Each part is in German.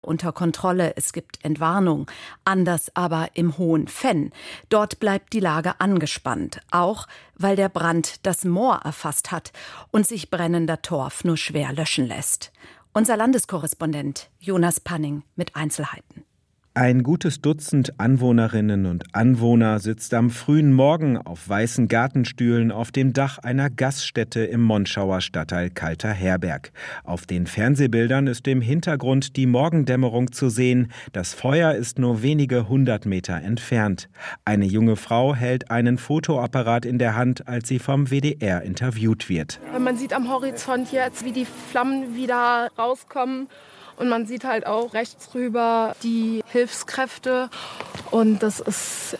unter Kontrolle, es gibt Entwarnung. Anders aber im Hohenfenn. Dort bleibt die Lage angespannt, auch weil der Brand das Moor erfasst hat und sich brennender Torf nur schwer löschen lässt. Unser Landeskorrespondent Jonas Panning mit Einzelheiten. Ein gutes Dutzend Anwohnerinnen und Anwohner sitzt am frühen Morgen auf weißen Gartenstühlen auf dem Dach einer Gaststätte im Monschauer Stadtteil Kalter Herberg. Auf den Fernsehbildern ist im Hintergrund die Morgendämmerung zu sehen. Das Feuer ist nur wenige 100 Meter entfernt. Eine junge Frau hält einen Fotoapparat in der Hand, als sie vom WDR interviewt wird. Man sieht am Horizont jetzt, wie die Flammen wieder rauskommen. Und man sieht halt auch rechts rüber die Hilfskräfte. Und das ist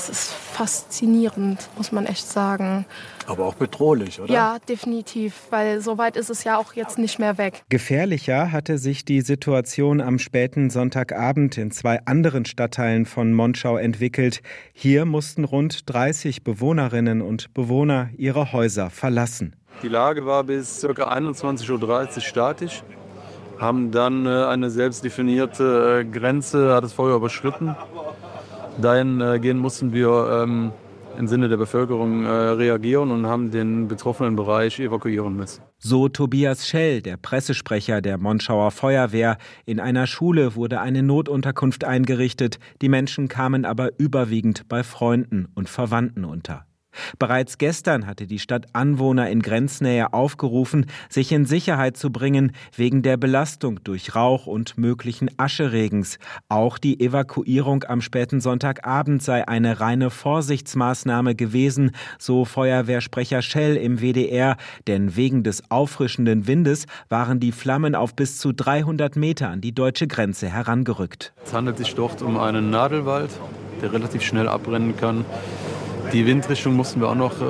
faszinierend, muss man echt sagen. Aber auch bedrohlich, oder? Ja, definitiv, weil so weit ist es ja auch jetzt nicht mehr weg. Gefährlicher hatte sich die Situation am späten Sonntagabend in 2 anderen Stadtteilen von Monschau entwickelt. Hier mussten rund 30 Bewohnerinnen und Bewohner ihre Häuser verlassen. Die Lage war bis ca. 21:30 Uhr statisch. Haben dann eine selbst definierte Grenze, hat das Feuer überschritten. Dahingehend mussten wir im Sinne der Bevölkerung reagieren und haben den betroffenen Bereich evakuieren müssen. So Tobias Schell, der Pressesprecher der Monschauer Feuerwehr. In einer Schule wurde eine Notunterkunft eingerichtet. Die Menschen kamen aber überwiegend bei Freunden und Verwandten unter. Bereits gestern hatte die Stadt Anwohner in Grenznähe aufgerufen, sich in Sicherheit zu bringen, wegen der Belastung durch Rauch und möglichen Ascheregens. Auch die Evakuierung am späten Sonntagabend sei eine reine Vorsichtsmaßnahme gewesen, so Feuerwehrsprecher Schell im WDR. Denn wegen des auffrischenden Windes waren die Flammen auf bis zu 300 Meter an die deutsche Grenze herangerückt. Es handelt sich dort um einen Nadelwald, der relativ schnell abbrennen kann. Die Windrichtung mussten wir auch noch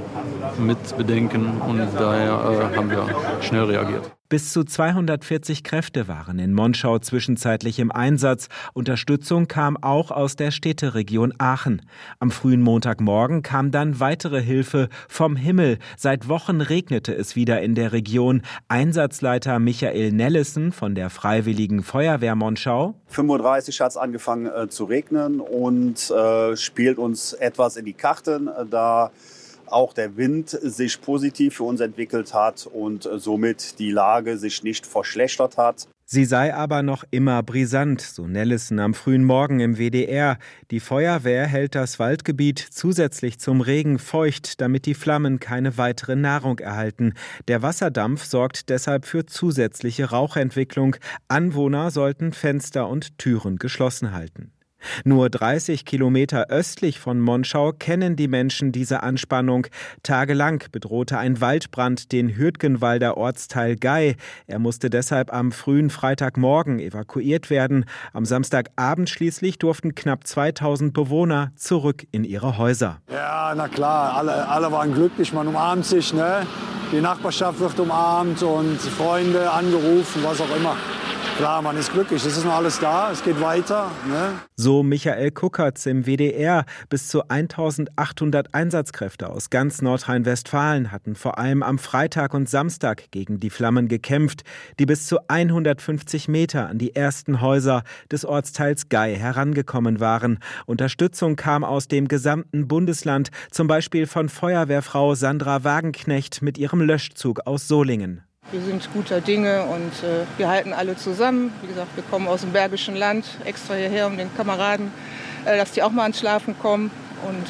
mit bedenken und daher haben wir schnell reagiert. Bis zu 240 Kräfte waren in Monschau zwischenzeitlich im Einsatz. Unterstützung kam auch aus der Städteregion Aachen. Am frühen Montagmorgen kam dann weitere Hilfe vom Himmel. Seit Wochen regnete es wieder in der Region. Einsatzleiter Michael Nellissen von der Freiwilligen Feuerwehr Monschau. 35 hat es angefangen zu regnen und spielt uns etwas in die Karten, da auch der Wind sich positiv für uns entwickelt hat und somit die Lage sich nicht verschlechtert hat. Sie sei aber noch immer brisant, so Nellissen am frühen Morgen im WDR. Die Feuerwehr hält das Waldgebiet zusätzlich zum Regen feucht, damit die Flammen keine weitere Nahrung erhalten. Der Wasserdampf sorgt deshalb für zusätzliche Rauchentwicklung. Anwohner sollten Fenster und Türen geschlossen halten. Nur 30 Kilometer östlich von Monschau kennen die Menschen diese Anspannung. Tagelang bedrohte ein Waldbrand den Hürtgenwalder Ortsteil Gay. Er musste deshalb am frühen Freitagmorgen evakuiert werden. Am Samstagabend schließlich durften knapp 2000 Bewohner zurück in ihre Häuser. Ja, na klar, alle waren glücklich, man umarmt sich, ne? Die Nachbarschaft wird umarmt und Freunde angerufen, was auch immer. Klar, man ist glücklich, es ist noch alles da, es geht weiter. Ne? So Michael Kuckertz im WDR. Bis zu 1800 Einsatzkräfte aus ganz Nordrhein-Westfalen hatten vor allem am Freitag und Samstag gegen die Flammen gekämpft, die bis zu 150 Meter an die ersten Häuser des Ortsteils Gay herangekommen waren. Unterstützung kam aus dem gesamten Bundesland, zum Beispiel von Feuerwehrfrau Sandra Wagenknecht mit ihrem Löschzug aus Solingen. Wir sind guter Dinge und wir halten alle zusammen. Wie gesagt, wir kommen aus dem Bergischen Land, extra hierher, um den Kameraden, dass die auch mal ans Schlafen kommen. Und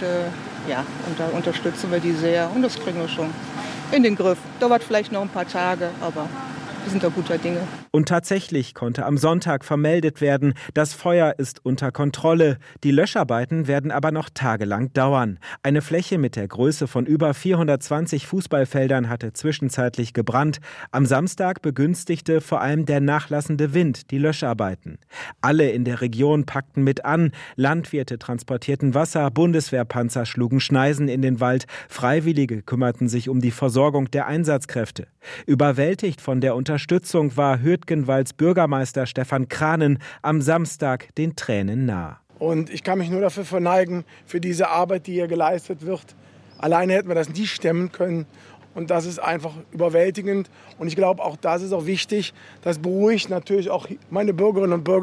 und da unterstützen wir die sehr und das kriegen wir schon in den Griff. Dauert vielleicht noch ein paar Tage, aber wir sind da guter Dinge. Und tatsächlich konnte am Sonntag vermeldet werden, das Feuer ist unter Kontrolle. Die Löscharbeiten werden aber noch tagelang dauern. Eine Fläche mit der Größe von über 420 Fußballfeldern hatte zwischenzeitlich gebrannt. Am Samstag begünstigte vor allem der nachlassende Wind die Löscharbeiten. Alle in der Region packten mit an. Landwirte transportierten Wasser, Bundeswehrpanzer schlugen Schneisen in den Wald. Freiwillige kümmerten sich um die Versorgung der Einsatzkräfte. Überwältigt von der Unterstützung war Hürtgenwalds Bürgermeister Stefan Kranen am Samstag den Tränen nah. Und ich kann mich nur dafür verneigen, für diese Arbeit, die hier geleistet wird. Alleine hätten wir das nie stemmen können. Und das ist einfach überwältigend. Und ich glaube, auch das ist auch wichtig. Das beruhigt natürlich auch meine Bürgerinnen und Bürger.